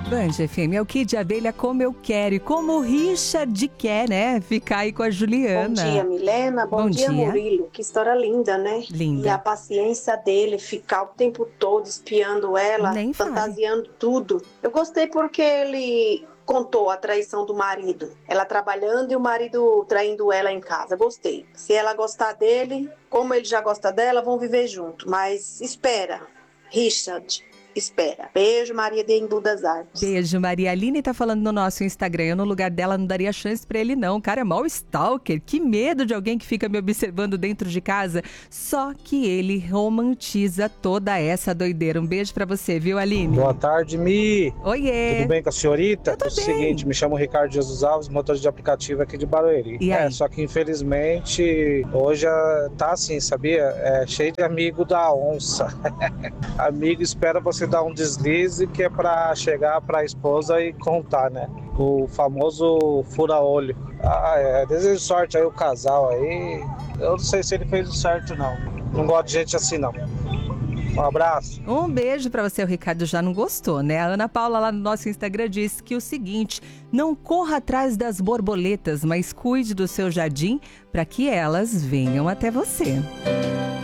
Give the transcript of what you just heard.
Band FM é o Kid Abelha como eu quero e como o Richard quer, né? Ficar aí com a Juliana. Bom dia, Milena. Bom dia, Murilo. Que história linda, né? Linda. E a paciência dele ficar o tempo todo espiando ela, Nem fantasiando tudo. Eu gostei porque ele contou a traição do marido. Ela trabalhando e o marido traindo ela em casa. Gostei. Se ela gostar dele, como ele já gosta dela, vão viver junto. Mas espera, Richard. Espera. Beijo, Maria de Embu das Artes. Beijo, Maria. A Aline tá falando no nosso Instagram. Eu, no lugar dela, não daria chance pra ele, não. O cara é mau stalker. Que medo de alguém que fica me observando dentro de casa. Só que ele romantiza toda essa doideira. Um beijo pra você, viu, Aline? Boa tarde, Mi. Oiê. Tudo bem com a senhorita? Eu tô É o bem. seguinte, me chamo Ricardo Jesus Alves, motorista de aplicativo aqui de Barueri. E aí? Só que infelizmente hoje tá assim, sabia? Cheio de amigo da onça. Amigo espera você dar um deslize que é pra chegar pra esposa e contar, né? O famoso fura-olho. Desejo sorte aí o casal aí. Eu não sei se ele fez o certo, não. Não gosto de gente assim, não. Um abraço. Um beijo pra você. O Ricardo já não gostou, né? A Ana Paula lá no nosso Instagram disse que o seguinte: não corra atrás das borboletas, mas cuide do seu jardim para que elas venham até você.